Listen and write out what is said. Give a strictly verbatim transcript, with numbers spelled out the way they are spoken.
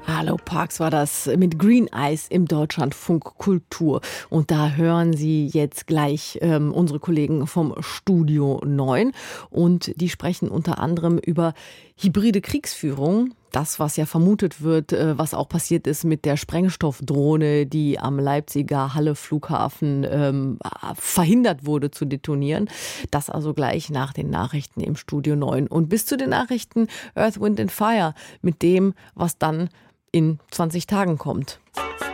Hallo Parks war das mit Green Eyes im Deutschlandfunk Kultur. Und da hören Sie jetzt gleich ähm, unsere Kollegen vom Studio neun. Und die sprechen unter anderem über hybride Kriegsführung. Das, was ja vermutet wird, äh, was auch passiert ist mit der Sprengstoffdrohne, die am Leipziger Halle-Flughafen ähm, verhindert wurde zu detonieren. Das also gleich nach den Nachrichten im Studio neun. Und bis zu den Nachrichten Earth, Wind and Fire mit dem, was dann in zwanzig Tagen kommt.